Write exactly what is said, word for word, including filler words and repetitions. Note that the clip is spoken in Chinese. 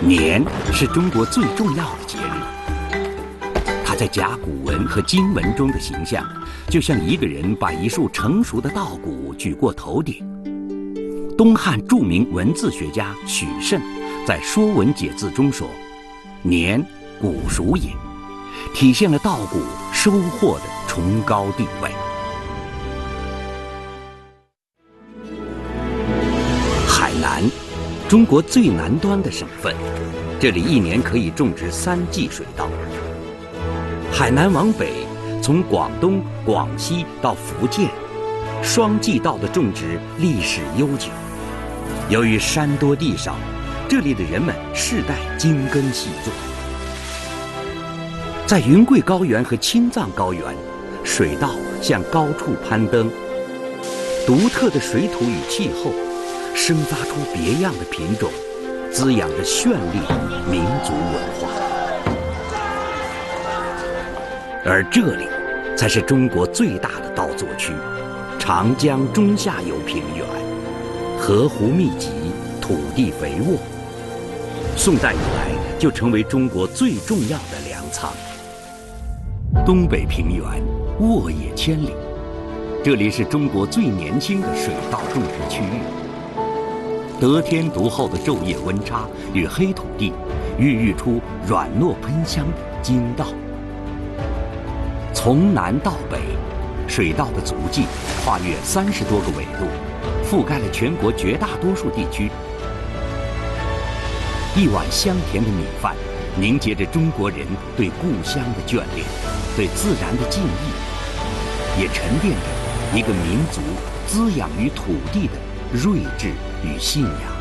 年是中国最重要的节日，它在甲骨文和金文中的形象，就像一个人把一束成熟的稻谷举过头顶。东汉著名文字学家许慎在《说文解字》中说：“年，谷熟也”，体现了稻谷收获的崇高地位。海南，中国最南端的省份，这里一年可以种植三季水稻。海南往北，从广东、广西到福建，双季稻的种植历史悠久。由于山多地少，这里的人们世代精耕细作。在云贵高原和青藏高原，水稻向高处攀登，独特的水土与气候，生发出别样的品种，滋养着绚丽的民族文化。而这里，才是中国最大的稻作区——长江中下游平原，河湖密集，土地肥沃。宋代以来，就成为中国最重要的粮仓。东北平原，沃野千里，这里是中国最年轻的水稻种植区域。得天独厚的昼夜温差与黑土地，孕育出软糯喷香的金稻。从南到北，水稻的足迹跨越三十多个纬度，覆盖了全国绝大多数地区。一碗香甜的米饭，凝结着中国人对故乡的眷恋，对自然的敬意，也沉淀着一个民族滋养于土地的睿智与信仰。